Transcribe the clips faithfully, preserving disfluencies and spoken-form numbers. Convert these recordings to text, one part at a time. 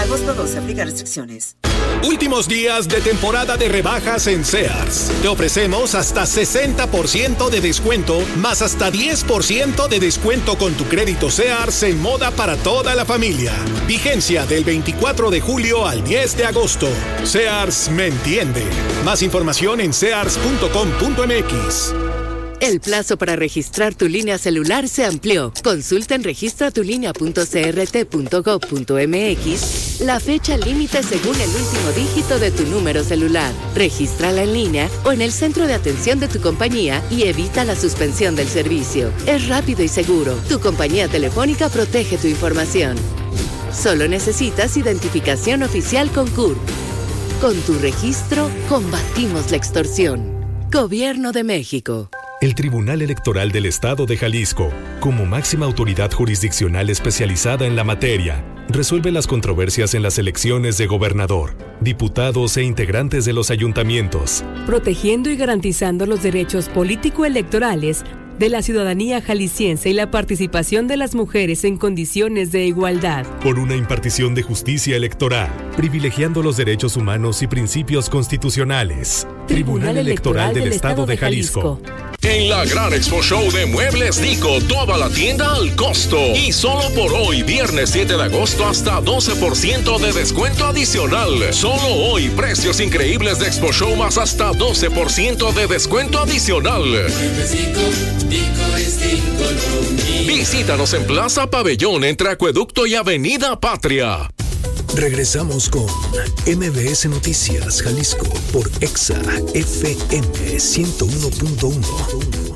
agosto doce, aplica restricciones. Últimos días de temporada de rebajas en Sears. Te ofrecemos hasta sesenta por ciento de descuento, más hasta diez por ciento de descuento con tu crédito Sears en moda para toda la familia. Vigencia del veinticuatro de julio al diez de agosto. Sears me entiende. Más información en sears punto com punto m x. El plazo para registrar tu línea celular se amplió. Consulta en registra tu línea punto c r t punto gov punto m x la fecha límite según el último dígito de tu número celular. Regístrala en línea o en el centro de atención de tu compañía y evita la suspensión del servicio. Es rápido y seguro. Tu compañía telefónica protege tu información. Solo necesitas identificación oficial con C U R. Con tu registro, combatimos la extorsión. Gobierno de México. El Tribunal Electoral del Estado de Jalisco, como máxima autoridad jurisdiccional especializada en la materia, resuelve las controversias en las elecciones de gobernador, diputados e integrantes de los ayuntamientos, protegiendo y garantizando los derechos político-electorales de la ciudadanía jalisciense y la participación de las mujeres en condiciones de igualdad. Por una impartición de justicia electoral, privilegiando los derechos humanos y principios constitucionales. Tribunal Electoral del Estado de Jalisco. En la Gran Expo Show de Muebles Dico, toda la tienda al costo. Y solo por hoy, viernes siete de agosto, hasta doce por ciento de descuento adicional. Solo hoy, precios increíbles de Expo Show más hasta doce por ciento de descuento adicional. Muebles Dico, Dico es Dico. Visítanos en Plaza Pabellón entre Acueducto y Avenida Patria. Regresamos con M B S Noticias Jalisco por Exa F M ciento uno punto uno.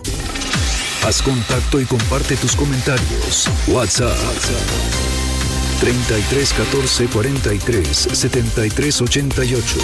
Haz contacto y comparte tus comentarios. WhatsApp treinta y tres catorce cuarenta y tres setenta y tres ochenta y ocho.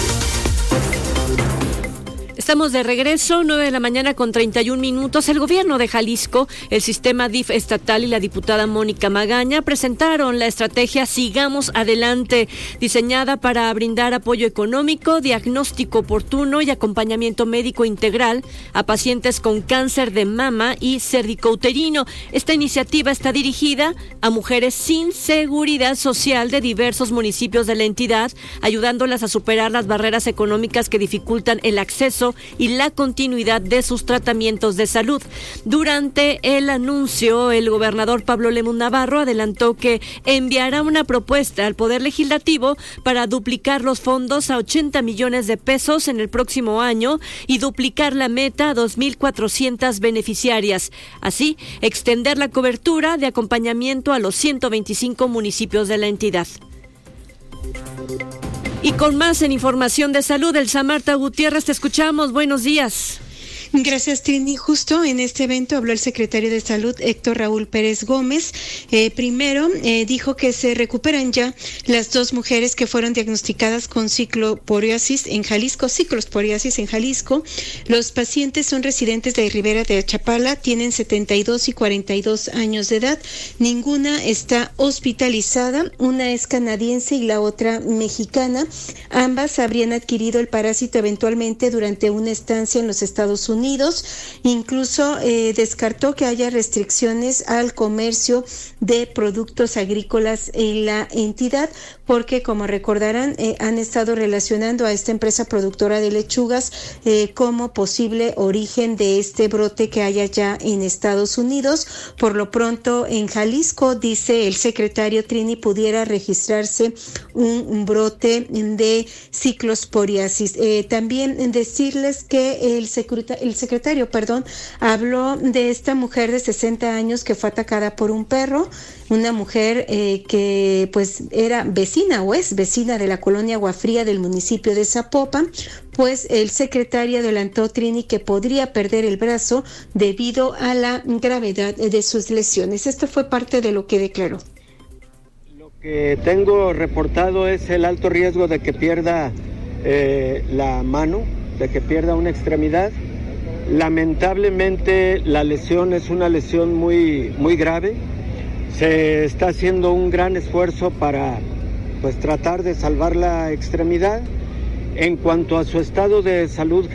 Estamos de regreso, nueve de la mañana con treinta y un minutos. El gobierno de Jalisco, el sistema D I F estatal y la diputada Mónica Magaña presentaron la estrategia Sigamos Adelante, diseñada para brindar apoyo económico, diagnóstico oportuno y acompañamiento médico integral a pacientes con cáncer de mama y cervicouterino. Esta iniciativa está dirigida a mujeres sin seguridad social de diversos municipios de la entidad, ayudándolas a superar las barreras económicas que dificultan el acceso y la continuidad de sus tratamientos de salud. Durante el anuncio, el gobernador Pablo Lemus Navarro adelantó que enviará una propuesta al Poder Legislativo para duplicar los fondos a ochenta millones de pesos en el próximo año y duplicar la meta a dos mil cuatrocientas beneficiarias. Así, extender la cobertura de acompañamiento a los ciento veinticinco municipios de la entidad. Y con más en información de salud, Elsa Marta Gutiérrez, te escuchamos. Buenos días. Gracias, Trini. Justo en este evento habló el secretario de Salud, Héctor Raúl Pérez Gómez. Eh, primero, eh, dijo que se recuperan ya las dos mujeres que fueron diagnosticadas con cicloporiasis en Jalisco, ciclosporiasis en Jalisco. Los pacientes son residentes de Ribera de Chapala, tienen setenta y dos y cuarenta y dos años de edad. Ninguna está hospitalizada. Una es canadiense y la otra mexicana. Ambas habrían adquirido el parásito eventualmente durante una estancia en los Estados Unidos. Incluso eh, descartó que haya restricciones al comercio de productos agrícolas en la entidad, porque como recordarán, eh, han estado relacionando a esta empresa productora de lechugas eh, como posible origen de este brote que haya ya en Estados Unidos. Por lo pronto, en Jalisco, dice el secretario Trini, pudiera registrarse un, un brote de ciclosporiasis. Eh, también decirles que el secretario El secretario, perdón, habló de esta mujer de sesenta años que fue atacada por un perro, una mujer eh, que pues era vecina o es vecina de la colonia Aguafría del municipio de Zapopan. Pues el secretario adelantó, Trini, que podría perder el brazo debido a la gravedad de sus lesiones. Esto fue parte de lo que declaró. Lo que tengo reportado es el alto riesgo de que pierda eh, la mano, de que pierda una extremidad. Lamentablemente la lesión es una lesión muy, muy grave. Se está haciendo un gran esfuerzo para pues tratar de salvar la extremidad. En cuanto a su estado de salud